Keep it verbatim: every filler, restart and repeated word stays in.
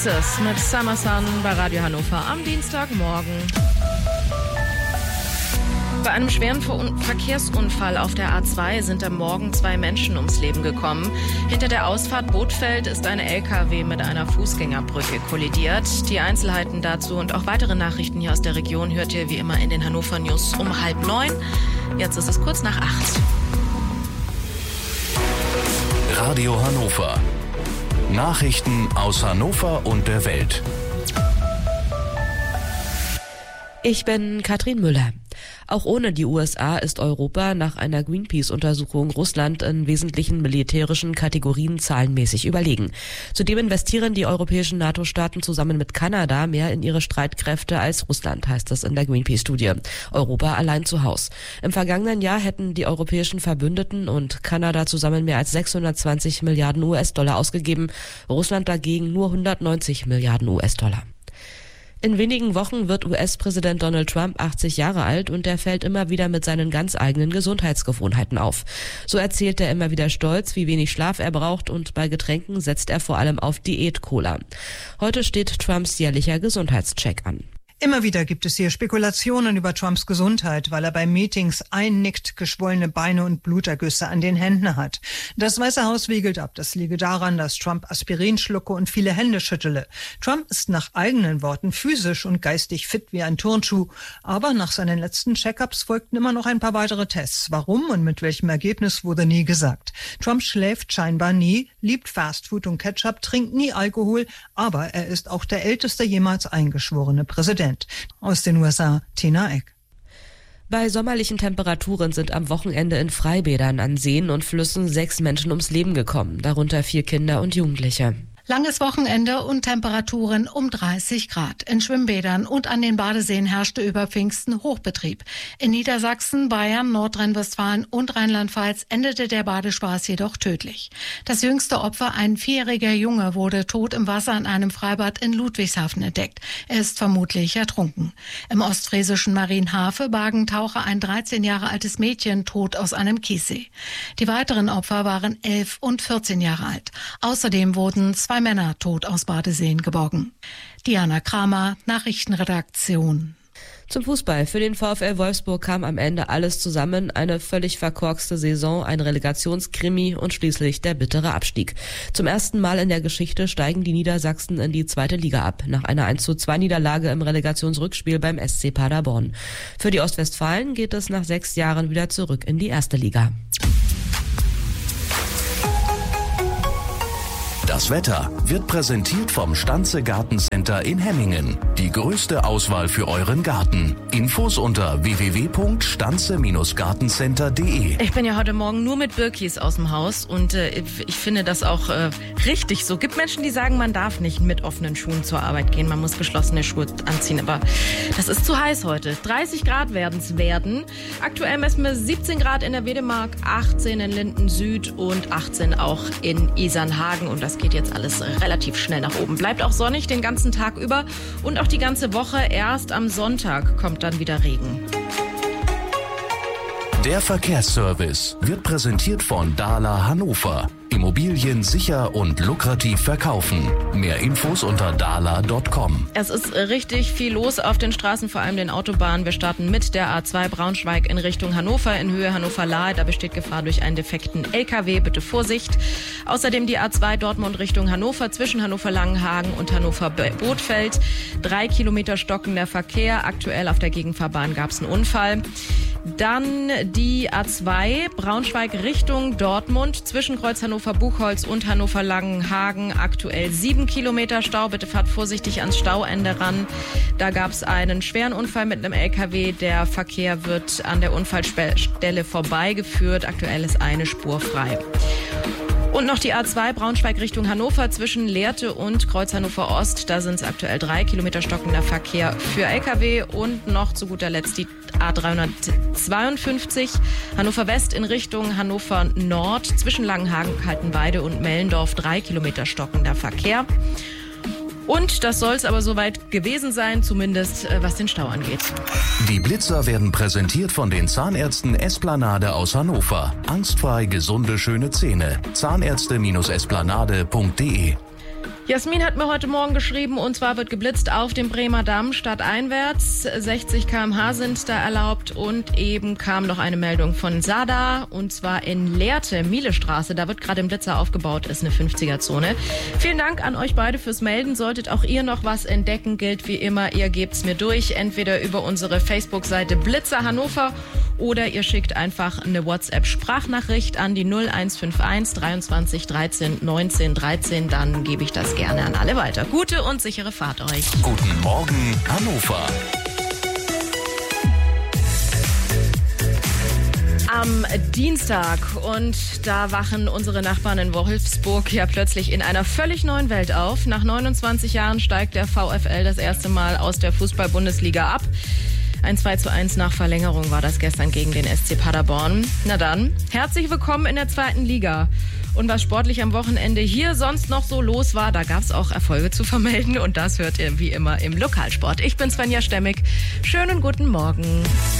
Mit Summer Sun bei Radio Hannover am Dienstagmorgen. Bei einem schweren Ver- Verkehrsunfall auf der A zwei sind am Morgen zwei Menschen ums Leben gekommen. Hinter der Ausfahrt Bothfeld ist ein L K W mit einer Fußgängerbrücke kollidiert. Die Einzelheiten dazu und auch weitere Nachrichten hier aus der Region hört ihr wie immer in den Hannover News um halb neun. Jetzt ist es kurz nach acht. Radio Hannover. Nachrichten aus Hannover und der Welt. Ich bin Katrin Müller. Auch ohne die U S A ist Europa nach einer Greenpeace-Untersuchung Russland in wesentlichen militärischen Kategorien zahlenmäßig überlegen. Zudem investieren die europäischen NATO-Staaten zusammen mit Kanada mehr in ihre Streitkräfte als Russland, heißt es in der Greenpeace-Studie. Europa allein zu Haus. Im vergangenen Jahr hätten die europäischen Verbündeten und Kanada zusammen mehr als sechshundertzwanzig Milliarden U S-Dollar ausgegeben, Russland dagegen nur hundertneunzig Milliarden U S-Dollar. In wenigen Wochen wird U S-Präsident Donald Trump achtzig Jahre alt und er fällt immer wieder mit seinen ganz eigenen Gesundheitsgewohnheiten auf. So erzählt er immer wieder stolz, wie wenig Schlaf er braucht und bei Getränken setzt er vor allem auf Diät-Cola. Heute steht Trumps jährlicher Gesundheitscheck an. Immer wieder gibt es hier Spekulationen über Trumps Gesundheit, weil er bei Meetings einnickt, geschwollene Beine und Blutergüsse an den Händen hat. Das Weiße Haus wiegelt ab, das liege daran, dass Trump Aspirin schlucke und viele Hände schüttele. Trump ist nach eigenen Worten physisch und geistig fit wie ein Turnschuh. Aber nach seinen letzten Check-ups folgten immer noch ein paar weitere Tests. Warum und mit welchem Ergebnis wurde nie gesagt. Trump schläft scheinbar nie, liebt Fastfood und Ketchup, trinkt nie Alkohol, aber er ist auch der älteste jemals eingeschworene Präsident. Aus den U S A, Tina Eck. Bei sommerlichen Temperaturen sind am Wochenende in Freibädern an Seen und Flüssen sechs Menschen ums Leben gekommen, darunter vier Kinder und Jugendliche. Langes Wochenende und Temperaturen um dreißig Grad. In Schwimmbädern und an den Badeseen herrschte über Pfingsten Hochbetrieb. In Niedersachsen, Bayern, Nordrhein-Westfalen und Rheinland-Pfalz endete der Badespaß jedoch tödlich. Das jüngste Opfer, ein vierjähriger Junge, wurde tot im Wasser in einem Freibad in Ludwigshafen entdeckt. Er ist vermutlich ertrunken. Im ostfriesischen Marienhafe bargen Taucher ein dreizehn Jahre altes Mädchen tot aus einem Kiessee. Die weiteren Opfer waren elf und vierzehn Jahre alt. Außerdem wurden zwei Männer tot aus Badeseen geborgen. Diana Kramer, Nachrichtenredaktion. Zum Fußball. Für den VfL Wolfsburg kam am Ende alles zusammen. Eine völlig verkorkste Saison, ein Relegationskrimi und schließlich der bittere Abstieg. Zum ersten Mal in der Geschichte steigen die Niedersachsen in die zweite Liga ab, nach einer eins zu zwei Niederlage im Relegationsrückspiel beim S C Paderborn. Für die Ostwestfalen geht es nach sechs Jahren wieder zurück in die erste Liga. Das Wetter wird präsentiert vom Stanze Gartencenter in Hemmingen. Die größte Auswahl für euren Garten. Infos unter w w w punkt stanze gartencenter punkt d e. Ich bin ja heute Morgen nur mit Birkis aus dem Haus und äh, ich finde das auch äh, richtig so. Gibt Menschen, die sagen, man darf nicht mit offenen Schuhen zur Arbeit gehen, man muss geschlossene Schuhe anziehen, aber das ist zu heiß heute. dreißig Grad werden es werden. Aktuell messen wir siebzehn Grad in der Wedemark, achtzehn in Linden Süd und achtzehn auch in Isernhagen und das geht jetzt alles relativ schnell nach oben. Bleibt auch sonnig den ganzen Tag über und auch die ganze Woche. Erst am Sonntag kommt dann wieder Regen. Der Verkehrsservice wird präsentiert von Dahler Hannover. Immobilien sicher und lukrativ verkaufen. Mehr Infos unter dahler punkt com. Es ist richtig viel los auf den Straßen, vor allem den Autobahnen. Wir starten mit der A zwei Braunschweig in Richtung Hannover, in Höhe Hannover-Lahe. Da besteht Gefahr durch einen defekten L K W. Bitte Vorsicht. Außerdem die A zwei Dortmund Richtung Hannover, zwischen Hannover-Langenhagen und Hannover-Bothfeld. Drei Kilometer stockender Verkehr. Aktuell auf der Gegenfahrbahn gab es einen Unfall. Dann die A zwei Braunschweig Richtung Dortmund, zwischen Kreuz Hannover-Buchholz und Hannover-Langenhagen. Aktuell sieben Kilometer Stau. Bitte fahrt vorsichtig ans Stauende ran. Da gab es einen schweren Unfall mit einem L K W. Der Verkehr wird an der Unfallstelle vorbeigeführt. Aktuell ist eine Spur frei. Und noch die A zwei Braunschweig Richtung Hannover zwischen Lehrte und Kreuz Hannover Ost. Da sind es aktuell drei Kilometer stockender Verkehr für L K W. Und noch zu guter Letzt die A dreihundertzweiundfünfzig Hannover West in Richtung Hannover Nord. Zwischen Langenhagen, Kaltenweide und Mellendorf drei Kilometer stockender Verkehr. Und das soll es aber soweit gewesen sein, zumindest äh, was den Stau angeht. Die Blitzer werden präsentiert von den Zahnärzten Esplanade aus Hannover. Angstfrei gesunde, schöne Zähne. Zahnärzte Esplanade punkt de. Jasmin hat mir heute Morgen geschrieben, und zwar wird geblitzt auf dem Bremer Damm stadteinwärts. sechzig Kilometer pro Stunde sind da erlaubt, und eben kam noch eine Meldung von Sada, und zwar in Lehrte, Mielestraße. Da wird gerade ein Blitzer aufgebaut, ist eine fünfziger-Zone. Vielen Dank an euch beide fürs Melden. Solltet auch ihr noch was entdecken, gilt wie immer, ihr gebt's mir durch, entweder über unsere Facebook-Seite Blitzer Hannover oder ihr schickt einfach eine WhatsApp-Sprachnachricht an die null eins fünf eins dreiundzwanzig dreizehn neunzehn dreizehn. Dann gebe ich das gerne an alle weiter. Gute und sichere Fahrt euch. Guten Morgen, Hannover. Am Dienstag, und da wachen unsere Nachbarn in Wolfsburg ja plötzlich in einer völlig neuen Welt auf. Nach neunundzwanzig Jahren steigt der VfL das erste Mal aus der Fußball-Bundesliga ab. Ein zwei zu eins nach Verlängerung war das gestern gegen den S C Paderborn. Na dann, herzlich willkommen in der zweiten Liga. Und was sportlich am Wochenende hier sonst noch so los war, da gab es auch Erfolge zu vermelden, und das hört ihr wie immer im Lokalsport. Ich bin Svenja Stemmig. Schönen guten Morgen.